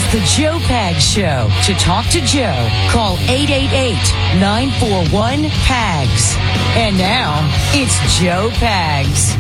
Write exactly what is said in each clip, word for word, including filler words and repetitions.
The Joe Pags Show. To talk to Joe, call eight eight eight, nine four one, P A G S. And now, it's Joe Pags.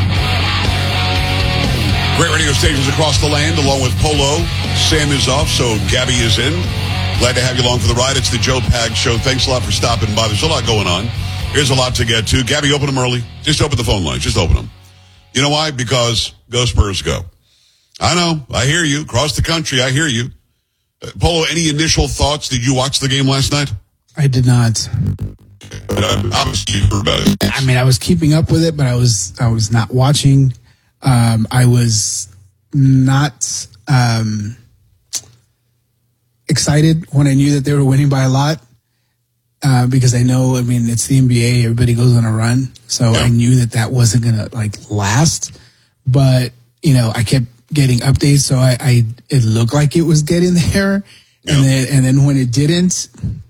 Great radio stations across the land, along with Polo. Sam is off, so Gabby is in. Glad to have you along for the ride. It's the Joe Pags Show. Thanks a lot for stopping by. There's a lot going on. Here's a lot to get to. Gabby, open them early. Just open the phone lines. Just open them. You know why? Because go Spurs go. I know. I hear you. Across the country, I hear you. Uh, Polo, any initial thoughts? Did you watch the game last night? I did not. Uh, obviously, you heard about it. I mean, I was keeping up with it, but I was I was not watching. Um, I was not um, excited when I knew that they were winning by a lot uh, because I know, I mean, it's the N B A. Everybody goes on a run. So yeah. I knew that that wasn't going to, like, last. But, you know, I kept getting updates, so I, I it looked like it was getting there. Yeah. And then and then when it didn't,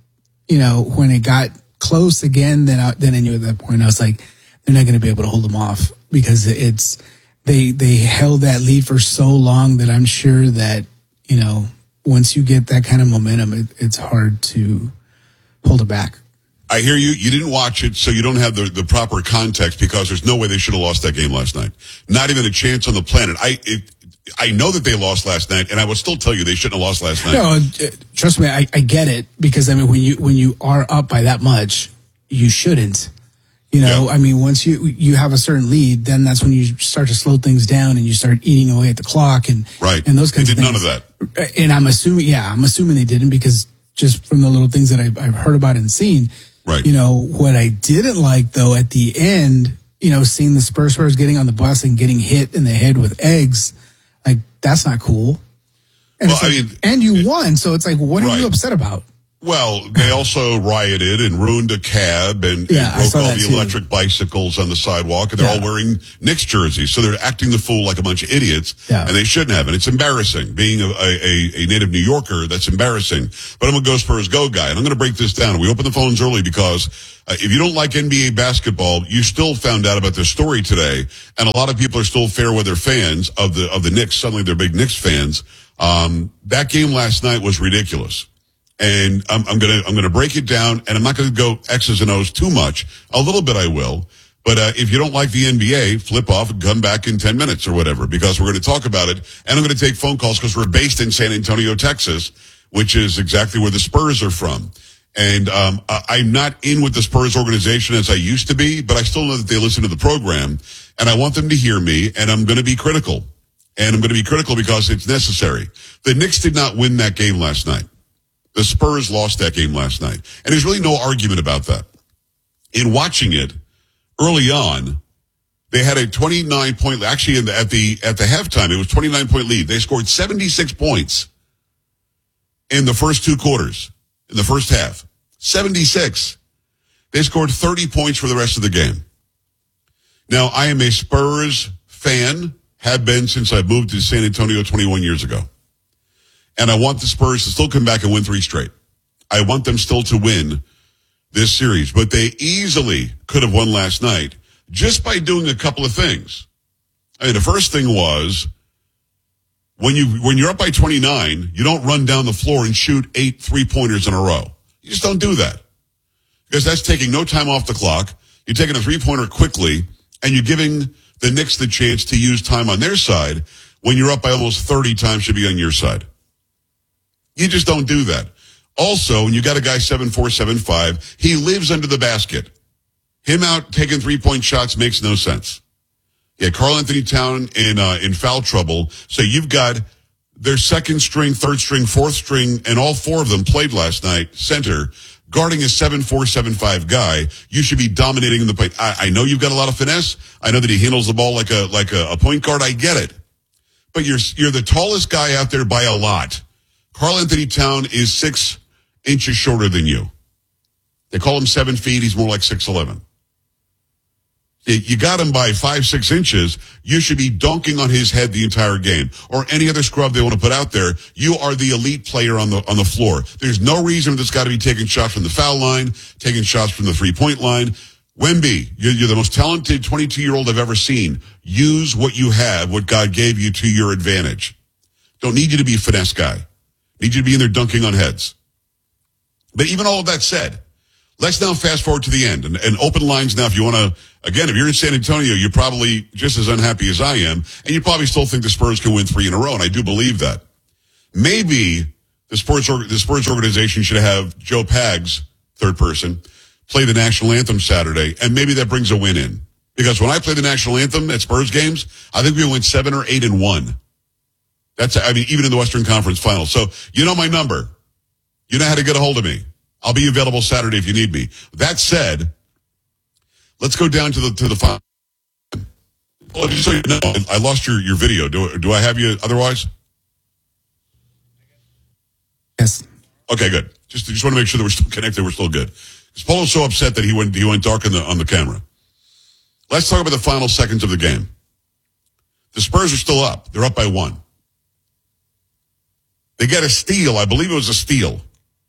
you know, when it got close again, then I, then I knew at that point, I was like, they're not going to be able to hold them off because it's they they held that lead for so long that I'm sure that, you know, once you get that kind of momentum, it, it's hard to hold it back. I hear you. You didn't watch it, so you don't have the, the proper context because there's no way they should have lost that game last night. Not even a chance on the planet. I it, I know that they lost last night, and I would still tell you they shouldn't have lost last night. No, uh, trust me, I, I get it because I mean, when you when you are up by that much, you shouldn't. You know, yeah. I mean, once you you have a certain lead, then that's when you start to slow things down and you start eating away at the clock and right. and those kinds they did of things. None of that. And I'm assuming, yeah, I'm assuming they didn't because just from the little things that I've, I've heard about and seen. Right. You know, what I didn't like though at the end, you know, seeing the Spurs players getting on the bus and getting hit in the head with eggs, like that's not cool. And, well, like, I mean, and you it, won, so it's like, what are right. you upset about? Well, they also rioted and ruined a cab and, yeah, and broke all the too. electric bicycles on the sidewalk, and they're yeah. all wearing Knicks jerseys, so they're acting the fool like a bunch of idiots, yeah. and they shouldn't have. And it's embarrassing. Being a, a, a native New Yorker, that's embarrassing. But I'm a Go Spurs Go guy, and I'm going to break this down. We open the phones early because uh, if you don't like N B A basketball, you still found out about this story today, and a lot of people are still fair weather fans of the of the Knicks. Suddenly they're big Knicks fans. Um, that game last night was ridiculous. And I'm, I'm gonna, I'm gonna break it down, and I'm not gonna go X's and O's too much. A little bit I will. But, uh, if you don't like the N B A, flip off and come back in ten minutes or whatever, because we're gonna talk about it. And I'm gonna take phone calls because we're based in San Antonio, Texas, which is exactly where the Spurs are from. And, um, I'm not in with the Spurs organization as I used to be, but I still know that they listen to the program, and I want them to hear me, and I'm gonna be critical. And I'm gonna be critical because it's necessary. The Knicks did not win that game last night. The Spurs lost that game last night. And there's really no argument about that. In watching it, early on, they had a twenty-nine point, actually in the, at the, at the halftime, it was twenty-nine point lead. They scored seventy-six points in the first two quarters, in the first half. seventy-six. They scored thirty points for the rest of the game. Now, I am a Spurs fan, have been since I moved to San Antonio twenty-one years ago. And I want the Spurs to still come back and win three straight. I want them still to win this series. But they easily could have won last night just by doing a couple of things. I mean, the first thing was when, you, when you're up by twenty-nine, you don't run down the floor and shoot eight three-pointers in a row. You just don't do that. Because that's taking no time off the clock. You're taking a three-pointer quickly, and you're giving the Knicks the chance to use time on their side when you're up by almost thirty times should be on your side. You just don't do that. Also, when you got a guy seven four, seven five, he lives under the basket. Him out taking three-point shots makes no sense. Yeah, Karl Anthony Towns in uh, in foul trouble. So you've got their second string, third string, fourth string, and all four of them played last night, center, guarding a seven four, seven five guy. You should be dominating in the paint. I, I know you've got a lot of finesse. I know that he handles the ball like a like a, a point guard. I get it. But you're you're the tallest guy out there by a lot. Karl Anthony Towns is six inches shorter than you. They call him seven feet. He's more like six eleven. You got him by five, six inches. You should be dunking on his head the entire game. Or any other scrub they want to put out there. You are the elite player on the on the floor. There's no reason that's got to be taking shots from the foul line, taking shots from the three-point line. Wemby, you're, you're the most talented twenty-two-year-old I've ever seen. Use what you have, what God gave you, to your advantage. Don't need you to be a finesse guy. Need you to be in there dunking on heads. But even all of that said, let's now fast forward to the end and, and open lines now. If you want to, again, if you're in San Antonio, you're probably just as unhappy as I am, and you probably still think the Spurs can win three in a row, and I do believe that. Maybe the Spurs, the Spurs organization should have Joe Pags, third person, play the national anthem Saturday, and maybe that brings a win in. Because when I play the national anthem at Spurs games, I think we went seven or eight and one. That's, I mean, even in the Western Conference Finals. So you know my number. You know how to get a hold of me. I'll be available Saturday if you need me. That said, let's go down to the to the final. Well, just so you know, I lost your, your video. Do do I have you otherwise? Yes. Okay, good. Just just want to make sure that we're still connected. We're still good. Because Polo's so upset that he went he went dark on the on the camera. Let's talk about the final seconds of the game. The Spurs are still up. They're up by one. They get a steal. I believe it was a steal.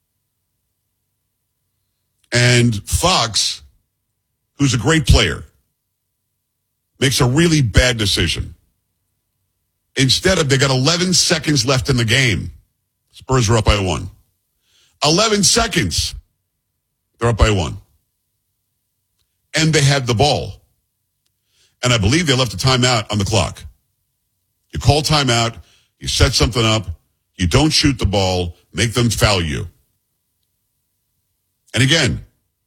And Fox, who's a great player, makes a really bad decision. Instead of, they got eleven seconds left in the game. Spurs are up by one. eleven seconds. They're up by one. And they had the ball. And I believe they left a timeout on the clock. You call timeout, you set something up, you don't shoot the ball, make them foul you. And again,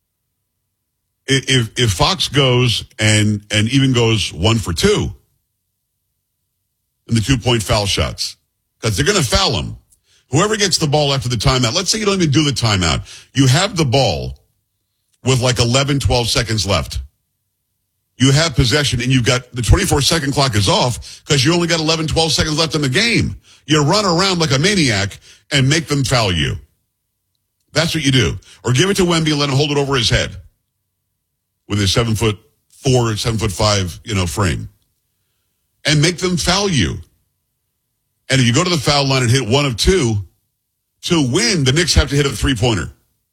if if Fox goes and and even goes one for two in the two-point foul shots, because they're going to foul him. Whoever gets the ball after the timeout, let's say you don't even do the timeout. You have the ball with like eleven, twelve seconds left. You have possession, and you've got the twenty-four second clock is off because you only got eleven, twelve seconds left in the game. You run around like a maniac and make them foul you. That's what you do. Or give it to Wemby and let him hold it over his head with his seven foot four, seven foot five, you know, frame. And make them foul you. And if you go to the foul line and hit one of two, to win, the Knicks have to hit a three-pointer.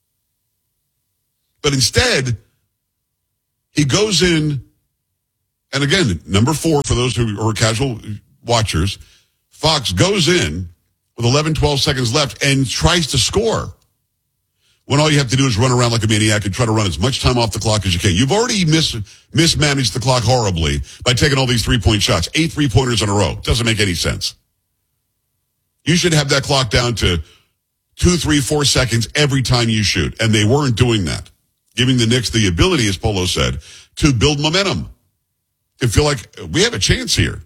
But instead, he goes in, and again, number four, for those who are casual watchers, Fox goes in with eleven, twelve seconds left and tries to score. When all you have to do is run around like a maniac and try to run as much time off the clock as you can. You've already mis- mismanaged the clock horribly by taking all these three-point shots. Eight three-pointers in a row. Doesn't make any sense. You should have that clock down to two, three, four seconds every time you shoot. And they weren't doing that. Giving the Knicks the ability, as Polo said, to build momentum. To feel like we have a chance here.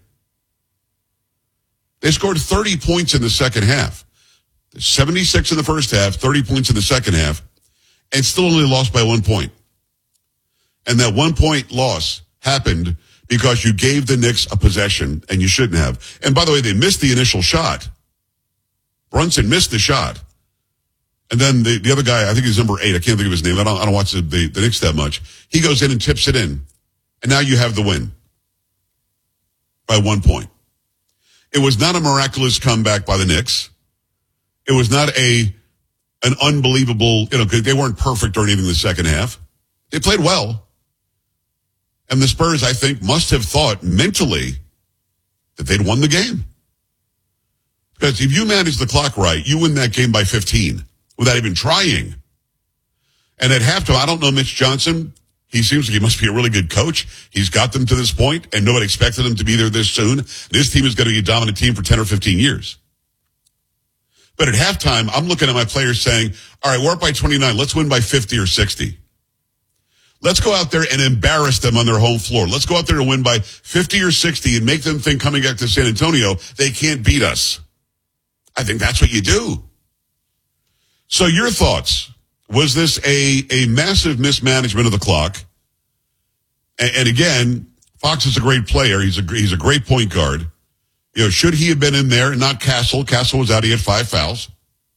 They scored thirty points in the second half. seventy-six in the first half, thirty points in the second half, and still only lost by one point. And that one point loss happened because you gave the Knicks a possession and you shouldn't have. And by the way, they missed the initial shot. Brunson missed the shot. And then the, the other guy, I think he's number eight. I can't think of his name. I don't, I don't watch the, the, the Knicks that much. He goes in and tips it in. And now you have the win by one point. It was not a miraculous comeback by the Knicks. It was not a an unbelievable, you know, they weren't perfect or anything in the second half. They played well. And the Spurs, I think, must have thought mentally that they'd won the game. Because if you manage the clock right, you win that game by fifteen without even trying. And at halftime, I don't know Mitch Johnson. He seems like he must be a really good coach. He's got them to this point, and nobody expected them to be there this soon. This team is going to be a dominant team for ten or fifteen years. But at halftime, I'm looking at my players saying, all right, we're up by twenty-nine. Let's win by fifty or sixty. Let's go out there and embarrass them on their home floor. Let's go out there and win by fifty or sixty and make them think coming back to San Antonio, they can't beat us. I think that's what you do. So your thoughts, was this a, a massive mismanagement of the clock? And, and again, Fox is a great player. He's a, he's a great point guard. You know, should he have been in there and not Castle? Castle was out. He had five fouls.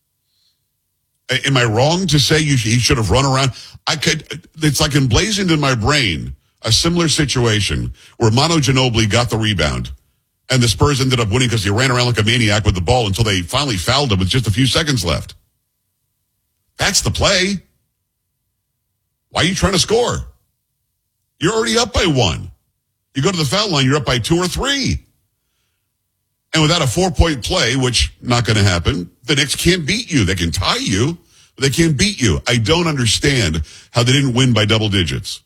Am I wrong to say you, he should have run around? I could, it's like emblazoned in my brain, a similar situation where Manu Ginobili got the rebound and the Spurs ended up winning because he ran around like a maniac with the ball until they finally fouled him with just a few seconds left. That's the play. Why are you trying to score? You're already up by one. You go to the foul line, you're up by two or three. And without a four-point play, which not going to happen, the Knicks can't beat you. They can tie you, but they can't beat you. I don't understand how they didn't win by double digits.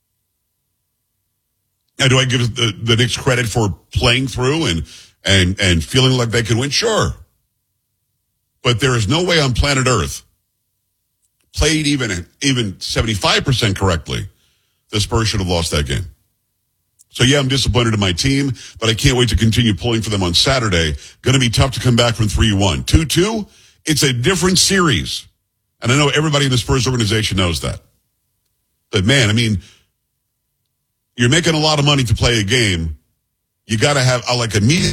Now, do I give the, the Knicks credit for playing through and, and, and feeling like they can win? Sure. But there is no way on planet Earth, played even, even seventy-five percent correctly, the Spurs should have lost that game. So, yeah, I'm disappointed in my team, but I can't wait to continue pulling for them on Saturday. Going to be tough to come back from three one. two two, it's a different series. And I know everybody in the Spurs organization knows that. But, man, I mean, you're making a lot of money to play a game. You got to have, uh, like, a meeting.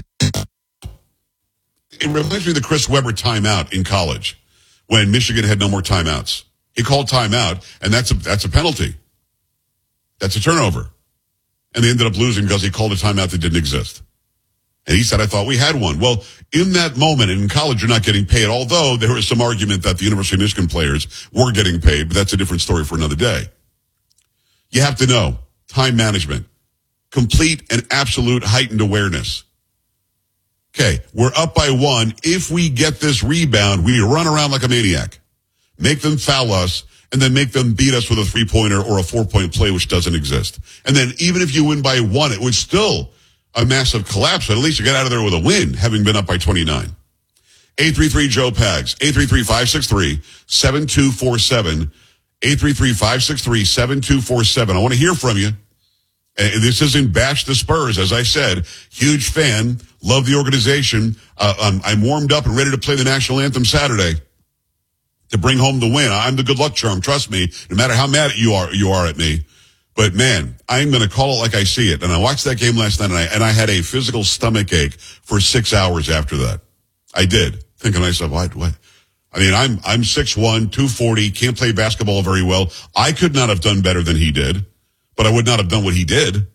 It reminds me of the Chris Webber timeout in college when Michigan had no more timeouts. He called timeout, and that's a, that's a penalty. That's a turnover. And they ended up losing because he called a timeout that didn't exist. And he said, I thought we had one. Well, in that moment, in college, you're not getting paid, although there was some argument that the University of Michigan players were getting paid, but that's a different story for another day. You have to know time management, complete and absolute heightened awareness. Okay, we're up by one. If we get this rebound, we run around like a maniac, make them foul us, and then make them beat us with a three-pointer or a four-point play, which doesn't exist. And then even if you win by one, it was still a massive collapse, but at least you get out of there with a win, having been up by twenty-nine. eight three three Joe Pags, eight three three, five six three, seven two four seven, eight three three, five six three, seven two four seven. I want to hear from you. And this isn't bash the Spurs, as I said. Huge fan, love the organization. Uh, I'm, I'm warmed up and ready to play the national anthem Saturday to bring home the win. I'm the good luck charm, trust me, no matter how mad you are you are at me. But, man, I'm going to call it like I see it. And I watched that game last night, and I, and I had a physical stomach ache for six hours after that. I did, thinking to myself, what? what? I mean, I'm I'm six one, two forty, can't play basketball very well. I could not have done better than he did, but I would not have done what he did.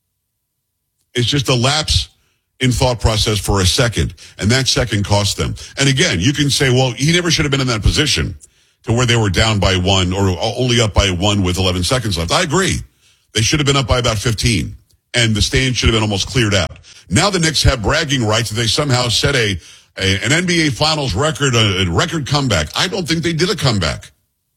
It's just a lapse in thought process for a second, and that second cost them. And again, you can say, well, he never should have been in that position to where they were down by one or only up by one with eleven seconds left. I agree. They should have been up by about fifteen, and the stand should have been almost cleared out. Now the Knicks have bragging rights that they somehow set a, a an N B A Finals record, a, a record comeback. I don't think they did a comeback.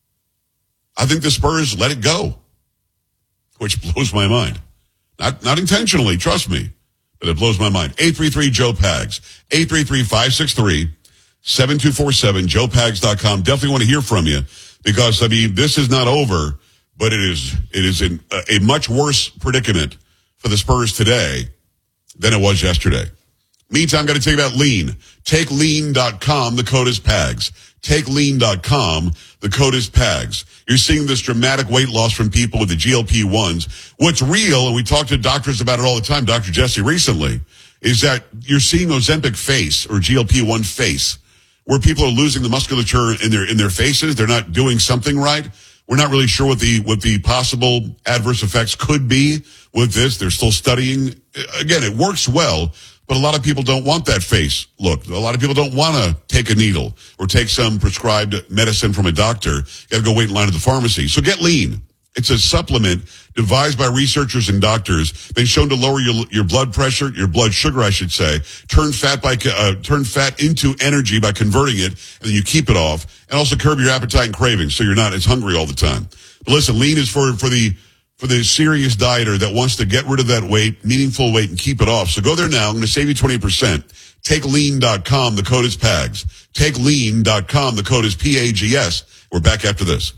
I think the Spurs let it go, which blows my mind. Not not intentionally, trust me. But it blows my mind. eight three three Joe Pags. eight three three, five six three, seven two four seven. joe pags dot com. Definitely want to hear from you because, I mean, this is not over, but it is it is in a, a much worse predicament for the Spurs today than it was yesterday. Meantime, I'm going to tell you about Lean. take lean dot com. The code is Pags. take lean dot com. The code is Pags. You're seeing this dramatic weight loss from people with the G L P ones. What's real, and we talk to doctors about it all the time, Doctor Jesse recently, is that you're seeing Ozempic face or G L P one face, where people are losing the musculature in their in their faces. They're not doing something right. We're not really sure what the what the possible adverse effects could be with this. They're still studying. Again, it works well, but a lot of people don't want that face look. A lot of people don't want to take a needle or take some prescribed medicine from a doctor. You got to go wait in line at the pharmacy. So get Lean. It's a supplement devised by researchers and doctors, been shown to lower your your blood pressure, your blood sugar, I should say, turn fat by uh, turn fat into energy by converting it, and then you keep it off, and also curb your appetite and cravings, so you're not as hungry all the time. But listen, Lean is for for the for the serious dieter that wants to get rid of that weight, meaningful weight, and keep it off. So go there now. I'm going to save you twenty percent. take lean dot com. The code is Pags. take lean dot com. The code is P A G S. We're back after this.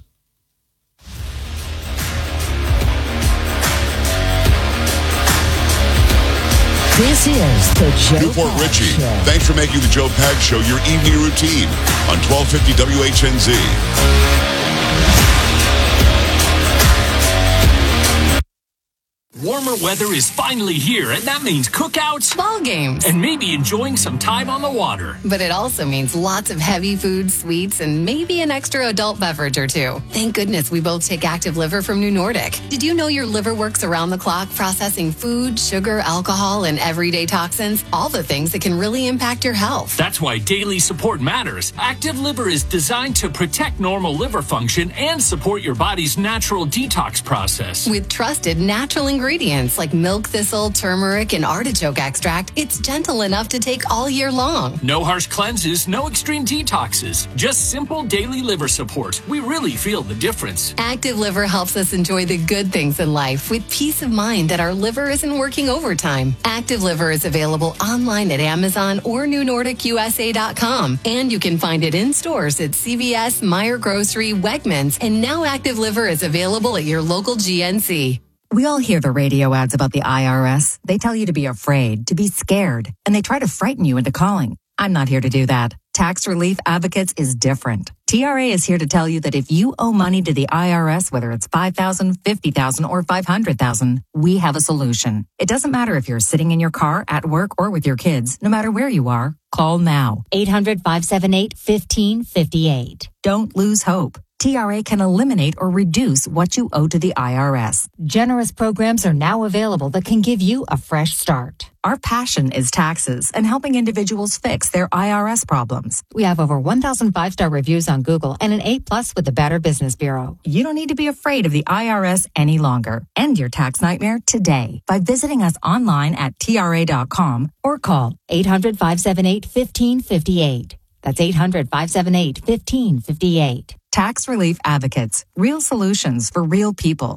This is the Joe Newport Pags Richie. Show. Thanks for making the Joe Pags Show your evening routine on twelve fifty W H N Z. Warmer weather is finally here, and that means cookouts, ball games, and maybe enjoying some time on the water. But it also means lots of heavy food, sweets, and maybe an extra adult beverage or two. Thank goodness we both take Active Liver from New Nordic. Did you know your liver works around the clock processing food, sugar, alcohol, and everyday toxins? All the things that can really impact your health. That's why daily support matters. Active Liver is designed to protect normal liver function and support your body's natural detox process. With trusted natural ingredients ingredients like milk thistle, turmeric, and artichoke extract, it's gentle enough to take all year long. No harsh cleanses, no extreme detoxes. Just simple daily liver support. We really feel the difference. Active Liver helps us enjoy the good things in life with peace of mind that our liver isn't working overtime. Active Liver is available online at Amazon or new nordic u s a dot com. And you can find it in stores at C V S, Meijer Grocery, Wegmans, and now Active Liver is available at your local G N C. We all hear the radio ads about the I R S. They tell you to be afraid, to be scared, and they try to frighten you into calling. I'm not here to do that. Tax Relief Advocates is different. T R A is here to tell you that if you owe money to the I R S, whether it's five thousand dollars, fifty thousand dollars, or five hundred thousand dollars, we have a solution. It doesn't matter if you're sitting in your car, at work, or with your kids. No matter where you are, call now. eight hundred, five seven eight, one five five eight. Don't lose hope. T R A can eliminate or reduce what you owe to the I R S. Generous programs are now available that can give you a fresh start. Our passion is taxes and helping individuals fix their I R S problems. We have over one thousand five-star reviews on Google and an A plus with the Better Business Bureau. You don't need to be afraid of the I R S any longer. End your tax nightmare today by visiting us online at T R A dot com or call eight hundred, five seven eight, one five five eight. That's eight hundred, five seven eight, one five five eight. Tax Relief Advocates. Real solutions for real people.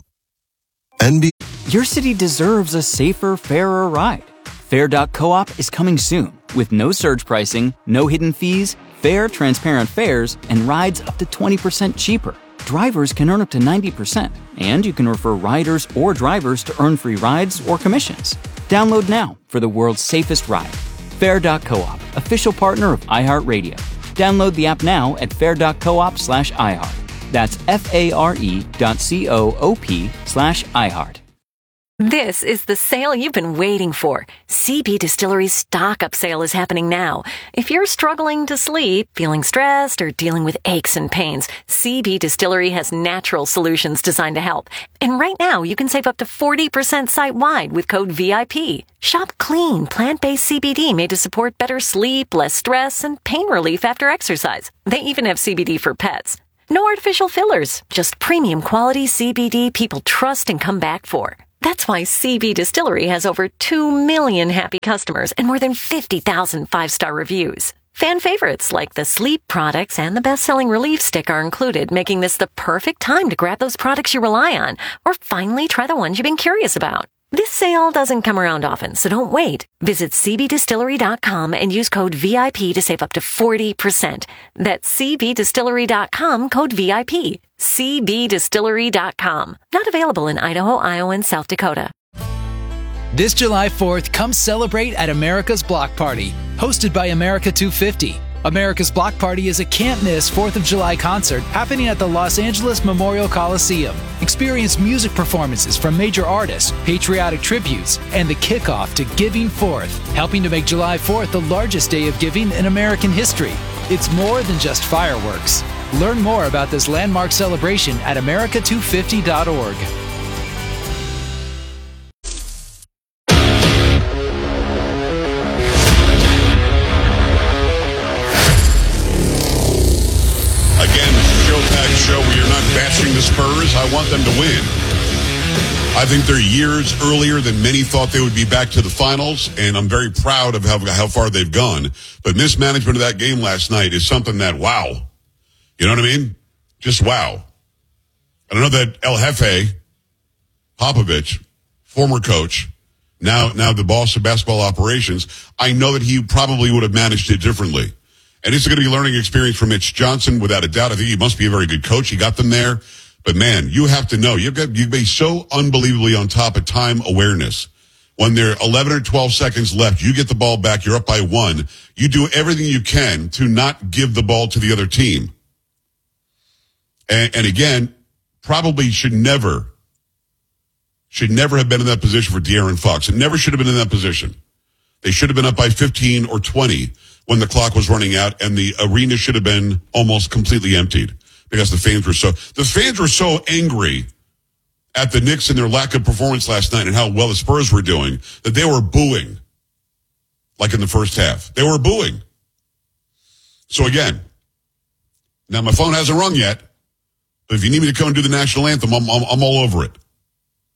N B Your city deserves a safer, fairer ride. Fair dot coop is coming soon with no surge pricing, no hidden fees, fair, transparent fares, and rides up to twenty percent cheaper. Drivers can earn up to ninety percent, and you can refer riders or drivers to earn free rides or commissions. Download now for the world's safest ride. Fair dot coop, official partner of iHeartRadio. Download the app now at fair dot coop slash iHeart. That's F-A-R-E dot C-O-O-P slash iHeart. This is the sale you've been waiting for. C B Distillery's stock-up sale is happening now. If you're struggling to sleep, feeling stressed, or dealing with aches and pains, C B Distillery has natural solutions designed to help. And right now, you can save up to forty percent site-wide with code V I P. Shop clean, plant-based C B D made to support better sleep, less stress, and pain relief after exercise. They even have C B D for pets. No artificial fillers, just premium quality C B D people trust and come back for. That's why C B Distillery has over two million happy customers and more than fifty thousand five-star reviews. Fan favorites like the sleep products and the best-selling relief stick are included, making this the perfect time to grab those products you rely on or finally try the ones you've been curious about. This sale doesn't come around often, so don't wait. Visit C B distillery dot com and use code V I P to save up to forty percent. That's C B distillery dot com, code V I P. C B distillery dot com. Not available in Idaho, Iowa, and South Dakota. This July fourth, come celebrate at America's Block Party, hosted by America two fifty. America's Block Party is a can't-miss fourth of July concert happening at the Los Angeles Memorial Coliseum. Experience music performances from major artists, patriotic tributes, and the kickoff to Giving Fourth, helping to make July fourth the largest day of giving in American history. It's more than just fireworks. Learn more about this landmark celebration at America two fifty dot org. Show where you're not bashing the Spurs. I want them to win. I think they're years earlier than many thought they would be back to the finals, and I'm very proud of how, how far they've gone. But mismanagement of that game last night is something that, wow. You know what I mean? Just wow. I know that El Jefe, Popovich, former coach, now, now the boss of basketball operations, I know that he probably would have managed it differently. And it's going to be a learning experience for Mitch Johnson, without a doubt. I think he must be a very good coach. He got them there. But, man, you have to know. You've got you be so unbelievably on top of time awareness. When there are eleven or twelve seconds left, you get the ball back, you're up by one. You do everything you can to not give the ball to the other team. And, and again, probably should never, should never have been in that position for De'Aaron Fox. It never should have been in that position. They should have been up by fifteen or twenty when the clock was running out, and the arena should have been almost completely emptied because the fans were so, the fans were so angry at the Knicks and their lack of performance last night and how well the Spurs were doing that they were booing like in the first half. They were booing. So again, now my phone hasn't rung yet, but if you need me to come and do the national anthem, I'm, I'm, I'm all over it.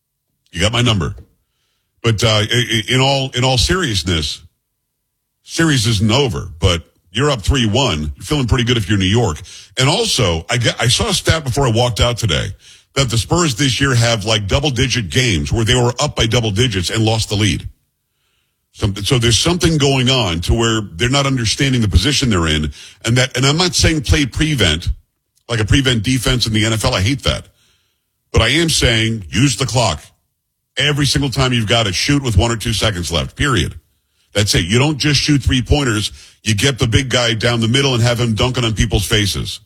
You got my number. But uh, in all in all seriousness, series isn't over. But you're up three one. You're feeling pretty good if you're New York. And also, I, got, I saw a stat before I walked out today that the Spurs this year have like double-digit games where they were up by double digits and lost the lead. So, so there's something going on to where they're not understanding the position they're in. And that, and I'm not saying play prevent, like a prevent defense in the N F L. I hate that. But I am saying use the clock. Every single time you've got to shoot with one or two seconds left, period. That's it. You don't just shoot three-pointers. You get the big guy down the middle and have him dunking on people's faces.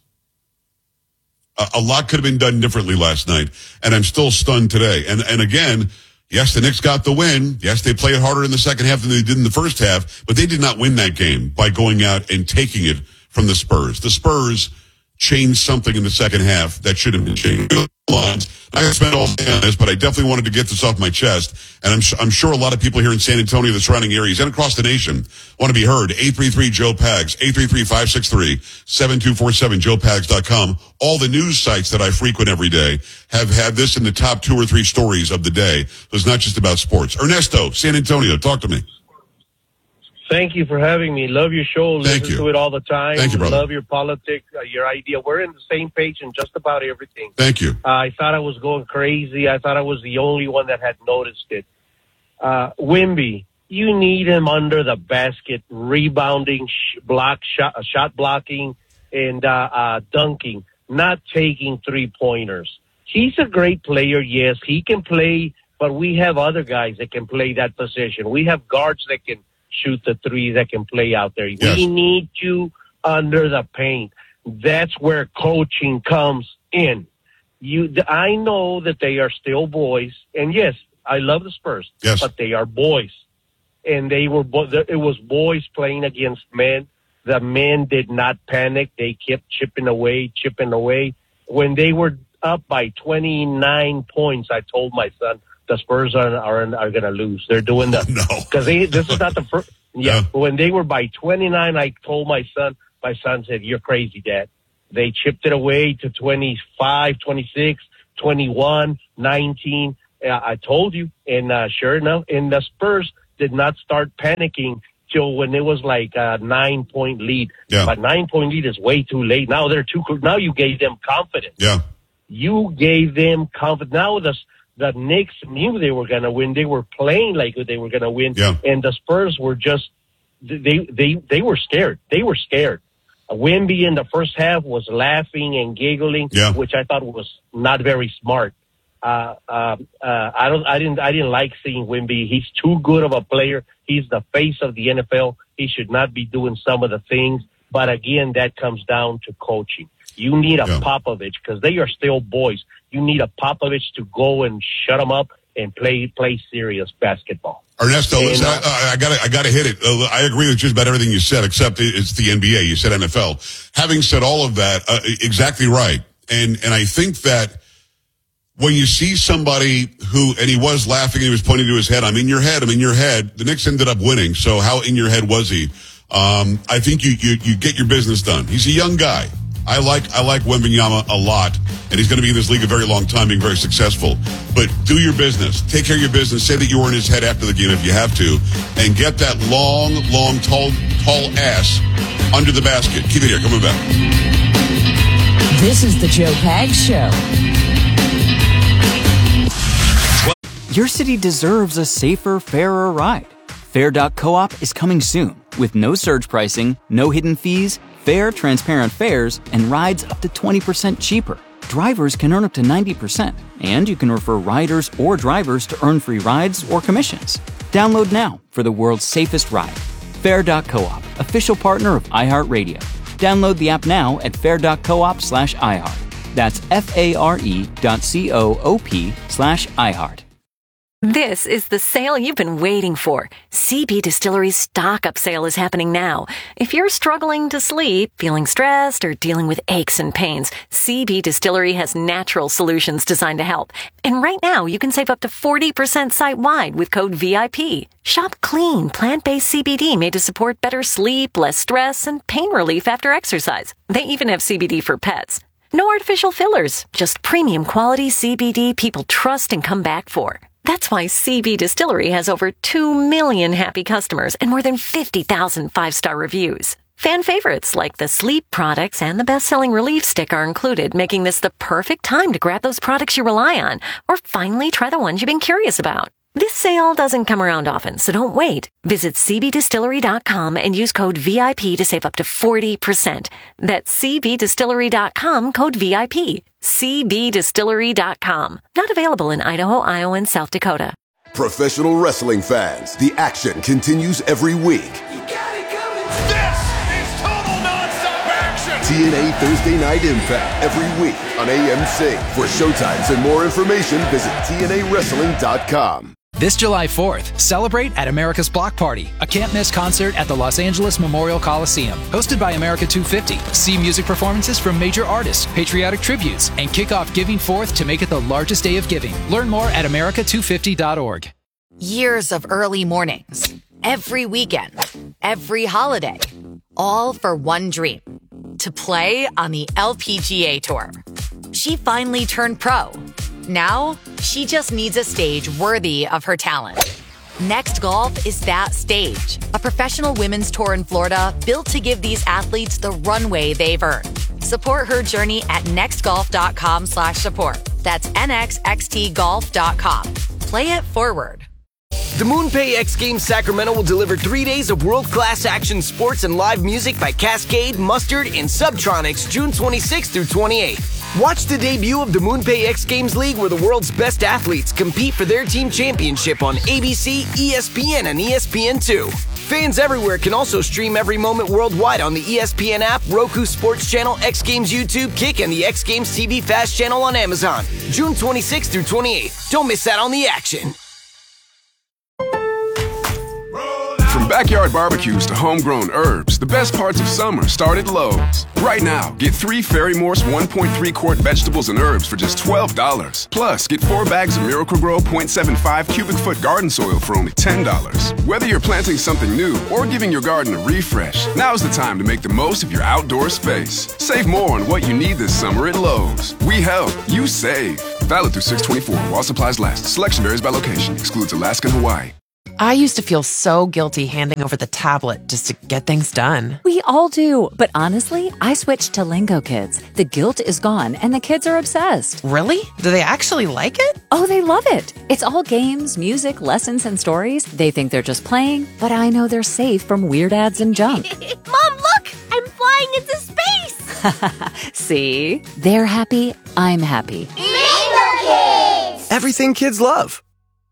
A, a lot could have been done differently last night, and I'm still stunned today. And and again, yes, the Knicks got the win. Yes, they played harder in the second half than they did in the first half, but they did not win that game by going out and taking it from the Spurs. The Spurs changed something in the second half that should have been changed. I could spend all day on this, but I definitely wanted to get this off my chest. And I'm, I'm sure a lot of people here in San Antonio, the surrounding areas, and across the nation want to be heard. eight three three, Joe Pags, eight three three, five six three, seven two four seven, joe pags dot com. All the news sites that I frequent every day have had this in the top two or three stories of the day. So it's not just about sports. Ernesto, San Antonio, talk to me. Thank you for having me. Love your show. Thank Listen you. to it all the time. Thank you, brother. Love your politics, uh, your idea. We're in the same page in just about everything. Thank you. Uh, I thought I was going crazy. I thought I was the only one that had noticed it. Uh, Wemby, you need him under the basket, rebounding, sh- block, shot, uh, shot blocking, and uh, uh, dunking, not taking three-pointers. He's a great player, yes. He can play, but we have other guys that can play that position. We have guards that can shoot the three, that can play out there. Yes. We need you under the paint. That's where coaching comes in. You, I know that they are still boys, and yes, I love the Spurs, yes. but they are boys, and they were. It was boys playing against men. The men did not panic. They kept chipping away, chipping away. When they were up by twenty-nine points, I told my son, the Spurs are are, are going to lose. They're doing that. No. Because this is not the first. Yeah. Yeah. When they were by twenty-nine, I told my son, my son said, you're crazy, Dad. They chipped it away to twenty-five, twenty-six, twenty-one, nineteen. Uh, I told you. And uh, sure enough, and the Spurs did not start panicking till when it was like a nine-point lead. Yeah. But nine-point lead is way too late. Now they're too. Now you gave them confidence. Yeah. You gave them confidence. Now the the Knicks knew they were going to win. They were playing like they were going to win. Yeah. And the Spurs were just they they they were scared. They were scared. Wemby in the first half was laughing and giggling, yeah. which I thought was not very smart. Uh, uh, uh, I don't, I didn't, I didn't like seeing Wemby. He's too good of a player. He's the face of the N F L. He should not be doing some of the things. But again, that comes down to coaching. You need a yeah. Popovich because they are still boys. You need a Popovich to go and shut them up and play play serious basketball. Ernesto, listen, I, I gotta, I gotta hit it. Uh, I agree with just about everything you said, except it's the N B A. You said N F L. Having said all of that, uh, exactly right. And, and I think that when you see somebody who, and he was laughing, he was pointing to his head, I'm in your head, I'm in your head. The Knicks ended up winning. So how in your head was he? Um, I think you, you, you get your business done. He's a young guy. I like, I like Wembanyama a lot, and he's going to be in this league a very long time, being very successful. But do your business. Take care of your business. Say that you were in his head after the game if you have to, and get that long, long, tall, tall ass under the basket. Keep it here. Coming back. This is the Joe Pags Show. Your city deserves a safer, fairer ride. Fair dot coop is coming soon with no surge pricing, no hidden fees, fair, transparent fares, and rides up to twenty percent cheaper. Drivers can earn up to ninety percent, and you can refer riders or drivers to earn free rides or commissions. Download now for the world's safest ride. Fair dot coop, official partner of iHeartRadio. Download the app now at fair dot coop slash iHeart. That's F-A-R-E dot C-O-O-P slash iHeart. This is the sale you've been waiting for. C B Distillery's stock-up sale is happening now. If you're struggling to sleep, feeling stressed, or dealing with aches and pains, C B Distillery has natural solutions designed to help. And right now, you can save up to forty percent site-wide with code V I P. Shop clean, plant-based C B D made to support better sleep, less stress, and pain relief after exercise. They even have C B D for pets. No artificial fillers, just premium quality C B D people trust and come back for. That's why C B Distillery has over two million happy customers and more than fifty thousand five-star reviews. Fan favorites like the sleep products and the best-selling Relief Stick are included, making this the perfect time to grab those products you rely on or finally try the ones you've been curious about. This sale doesn't come around often, so don't wait. Visit C B distillery dot com and use code V I P to save up to forty percent. That's C B distillery dot com, code V I P. C B distillery dot com. Not available in Idaho, Iowa, and South Dakota. Professional wrestling fans, the action continues every week. This is total nonstop action! T N A Thursday Night Impact every week on A M C. For showtimes and more information, visit T N A wrestling dot com. This July fourth, celebrate at America's Block Party, a can't-miss concert at the Los Angeles Memorial Coliseum. Hosted by America two fifty. See music performances from major artists, patriotic tributes, and kick off Giving Forth to make it the largest day of giving. Learn more at America two fifty dot org. Years of early mornings, every weekend, every holiday, all for one dream, to play on the L P G A Tour. She finally turned pro. Now, she just needs a stage worthy of her talent. Next Golf is that stage, a professional women's tour in Florida built to give these athletes the runway they've earned. Support her journey at nextgolf.com slash support. That's N X X T golf dot com. Play it forward. The MoonPay X Games Sacramento will deliver three days of world-class action sports and live music by Cascade, Mustard, and Subtronics June twenty-sixth through twenty-eighth. Watch the debut of the MoonPay X Games League, where the world's best athletes compete for their team championship on A B C, E S P N, and E S P N two. Fans everywhere can also stream every moment worldwide on the E S P N app, Roku Sports Channel, X Games YouTube, Kick, and the X Games T V Fast Channel on Amazon. June twenty-sixth through twenty-eighth. Don't miss out on the action. From backyard barbecues to homegrown herbs, the best parts of summer start at Lowe's. Right now, get three Fairy Morse one point three quart vegetables and herbs for just twelve dollars. Plus, get four bags of Miracle-Gro point seven five cubic foot garden soil for only ten dollars. Whether you're planting something new or giving your garden a refresh, now's the time to make the most of your outdoor space. Save more on what you need this summer at Lowe's. We help, you save. Valid through six twenty-four while supplies last. Selection varies by location. Excludes Alaska and Hawaii. I used to feel so guilty handing over the tablet just to get things done. We all do. But honestly, I switched to Lingo Kids. The guilt is gone and the kids are obsessed. Really? Do they actually like it? Oh, they love it. It's all games, music, lessons, and stories. They think they're just playing, but I know they're safe from weird ads and junk. Mom, look! I'm flying into space! See? They're happy. I'm happy. Lingo Kids! Everything kids love.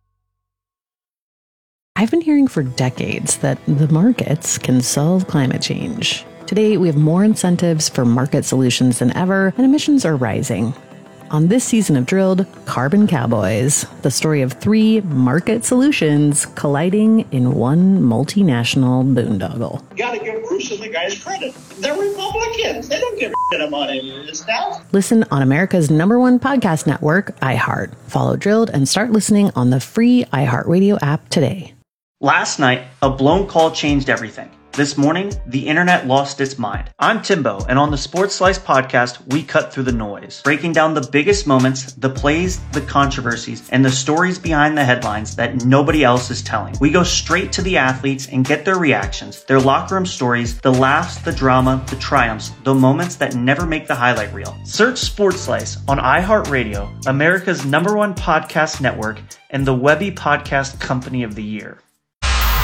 I've been hearing for decades that the markets can solve climate change. Today, we have more incentives for market solutions than ever, and emissions are rising. On this season of Drilled, Carbon Cowboys, the story of three market solutions colliding in one multinational boondoggle. You gotta give Bruce and the guys credit. They're Republicans. They don't give a shit about any of this stuff. Listen on America's number one podcast network, iHeart. Follow Drilled and start listening on the free iHeartRadio app today. Last night, a blown call changed everything. This morning, the internet lost its mind. I'm Timbo, and on the Sports Slice podcast, we cut through the noise, breaking down the biggest moments, the plays, the controversies, and the stories behind the headlines that nobody else is telling. We go straight to the athletes and get their reactions, their locker room stories, the laughs, the drama, the triumphs, the moments that never make the highlight reel. Search Sports Slice on iHeartRadio, America's number one podcast network, and the Webby Podcast Company of the Year.